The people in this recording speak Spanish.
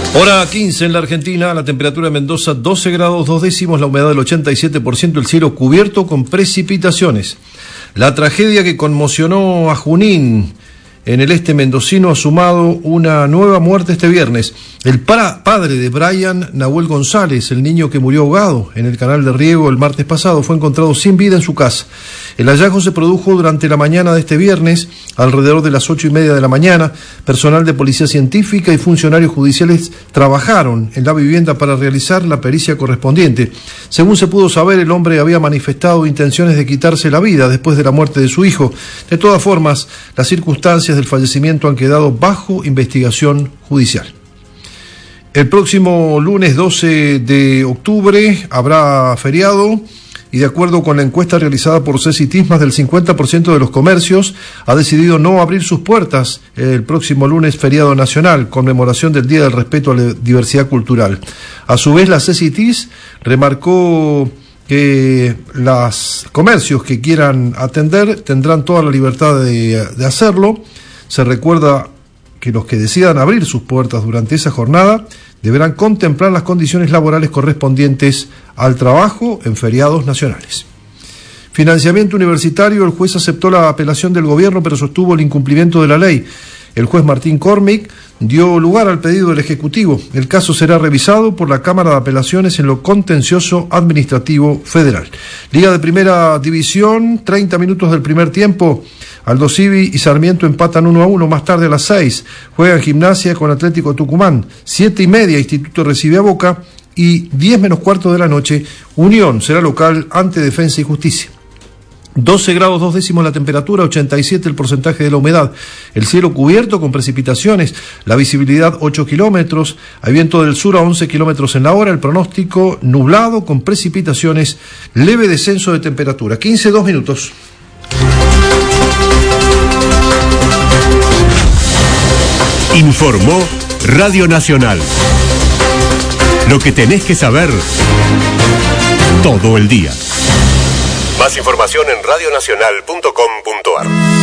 Hora 15 en la Argentina, la temperatura en Mendoza 12 grados 2 décimos, la humedad del 87%, el cielo cubierto con precipitaciones. La tragedia que conmocionó a Junín en el este mendocino ha sumado una nueva muerte este viernes. El padre de Brian Nahuel González, el niño que murió ahogado en el canal de riego el martes pasado, fue encontrado sin vida en su casa. El hallazgo se produjo durante la mañana de este viernes, alrededor de las 8:30 de la mañana. Personal de policía científica y funcionarios judiciales trabajaron en la vivienda para realizar la pericia correspondiente. Según se pudo saber, el hombre había manifestado intenciones de quitarse la vida después de la muerte de su hijo. De todas formas, las circunstancias del fallecimiento han quedado bajo investigación judicial. El próximo lunes 12 de octubre habrá feriado y de acuerdo con la encuesta realizada por CECITIS, más del 50% de los comercios ha decidido no abrir sus puertas el próximo lunes, feriado nacional, conmemoración del Día del Respeto a la Diversidad Cultural. A su vez, la CECITIS remarcó que los comercios que quieran atender tendrán toda la libertad de hacerlo. Se recuerda que los que decidan abrir sus puertas durante esa jornada deberán contemplar las condiciones laborales correspondientes al trabajo en feriados nacionales. Financiamiento universitario, el juez aceptó la apelación del gobierno, pero sostuvo el incumplimiento de la ley. El juez Martín Cormick dio lugar al pedido del Ejecutivo. El caso será revisado por la Cámara de Apelaciones en lo contencioso administrativo federal. Liga de Primera División, 30 minutos del primer tiempo. Aldo Civi y Sarmiento empatan 1-1, más tarde a las 6. Juegan Gimnasia con Atlético Tucumán. 7:30, Instituto recibe a Boca. Y 10 menos cuarto de la noche, Unión será local ante Defensa y Justicia. 12 grados 2 décimos la temperatura, 87 el porcentaje de la humedad. El cielo cubierto con precipitaciones, la visibilidad 8 kilómetros, hay viento del sur a 11 kilómetros en la hora, el pronóstico nublado con precipitaciones, leve descenso de temperatura. 15, 2 minutos. Informó Radio Nacional. Lo que tenés que saber todo el día. Más información en radionacional.com.ar.